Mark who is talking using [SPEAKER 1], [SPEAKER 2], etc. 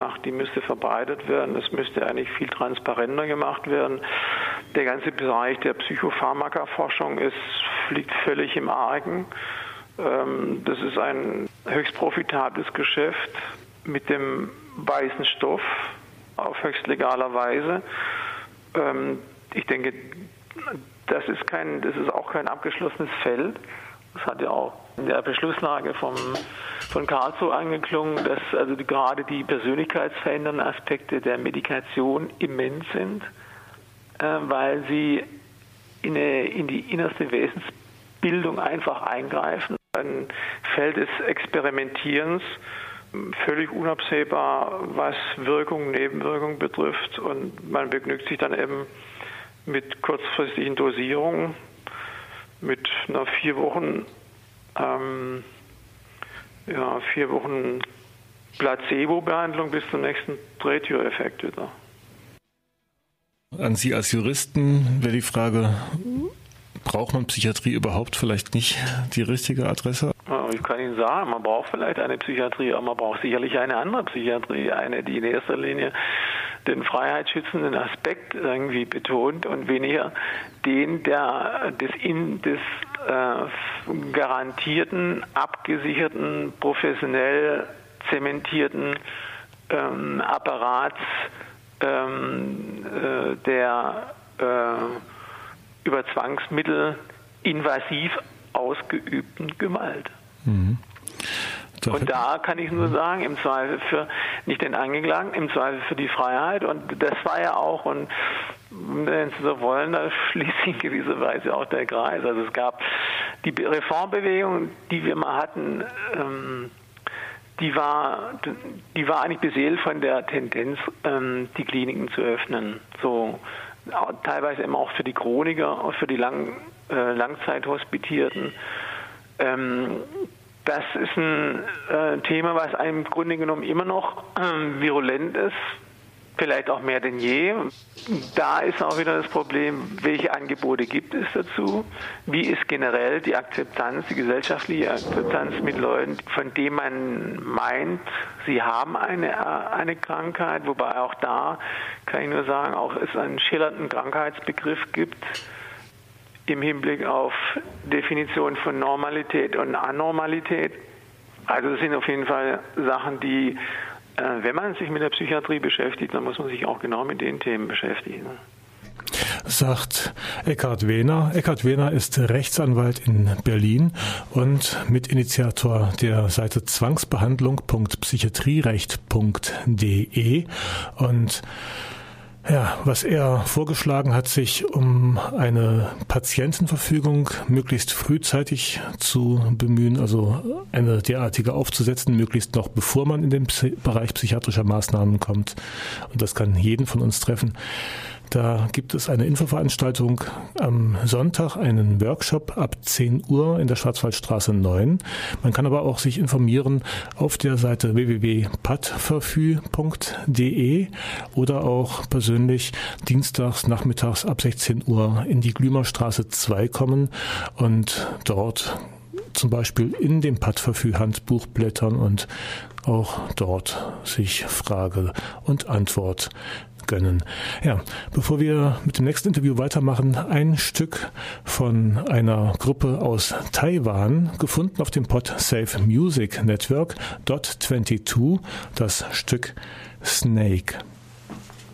[SPEAKER 1] gemacht, die müsste verbreitet werden, es müsste eigentlich viel transparenter gemacht werden. Der ganze Bereich der Psychopharmaka-Forschung liegt völlig im Argen. Das ist ein höchst profitables Geschäft mit dem weißen Stoff auf höchst legaler Weise. Ich denke, das ist auch kein abgeschlossenes Feld. Das hat ja auch in der Beschlusslage von Karlsruhe angeklungen, dass also gerade die persönlichkeitsverändernden Aspekte der Medikation immens sind, weil sie in die innerste Wesensbildung einfach eingreifen. Ein Feld des Experimentierens, völlig unabsehbar, was Wirkung, Nebenwirkung betrifft, und man begnügt sich dann eben mit kurzfristigen Dosierungen, mit einer 4 Wochen Placebo-Behandlung bis zum nächsten Drehtüreffekt wieder.
[SPEAKER 2] An Sie als Juristen wäre die Frage, braucht man Psychiatrie überhaupt vielleicht nicht die richtige Adresse?
[SPEAKER 1] Ich kann Ihnen sagen, man braucht vielleicht eine Psychiatrie, aber man braucht sicherlich eine andere Psychiatrie, eine, die in erster Linie den freiheitsschützenden Aspekt irgendwie betont und weniger den des garantierten, abgesicherten, professionell zementierten Apparats der über Zwangsmittel invasiv ausgeübten Gewalt. Mhm. Und da kann ich nur sagen, im Zweifel für nicht den Angeklagten, im Zweifel für die Freiheit. Und das war ja auch, und wenn Sie so wollen, da schließt sich in gewisser Weise auch der Kreis. Also es gab die Reformbewegung, die wir mal hatten, die war eigentlich beseelt von der Tendenz, die Kliniken zu öffnen. So teilweise eben auch für die Chroniker, auch für die Langzeithospitierten. Das ist ein Thema, was im Grunde genommen immer noch virulent ist, vielleicht auch mehr denn je. Da ist auch wieder das Problem, welche Angebote gibt es dazu? Wie ist generell die Akzeptanz, die gesellschaftliche Akzeptanz mit Leuten, von denen man meint, sie haben eine Krankheit, wobei auch da, kann ich nur sagen, auch es einen schillernden Krankheitsbegriff gibt im Hinblick auf Definition von Normalität und Anormalität. Also das sind auf jeden Fall Sachen, die, wenn man sich mit der Psychiatrie beschäftigt, dann muss man sich auch genau mit den Themen beschäftigen.
[SPEAKER 2] Sagt Eckhard Wehner. Eckhard Wehner ist Rechtsanwalt in Berlin und Mitinitiator der Seite zwangsbehandlung.psychiatrierecht.de. Und ja, was er vorgeschlagen hat, sich um eine Patientenverfügung möglichst frühzeitig zu bemühen, also eine derartige aufzusetzen, möglichst noch bevor man in den Bereich psychiatrischer Maßnahmen kommt. Und das kann jeden von uns treffen. Da gibt es eine Infoveranstaltung am Sonntag, einen Workshop ab 10 Uhr in der Schwarzwaldstraße 9. Man kann aber auch sich informieren auf der Seite www.patverfü.de oder auch persönlich dienstags nachmittags ab 16 Uhr in die Glümerstraße 2 kommen und dort zum Beispiel in dem Patverfü-Handbuch blättern und auch dort sich Frage und Antwort gönnen. Ja, bevor wir mit dem nächsten Interview weitermachen, ein Stück von einer Gruppe aus Taiwan, gefunden auf dem Podsafe Music Network, .22, das Stück Snake.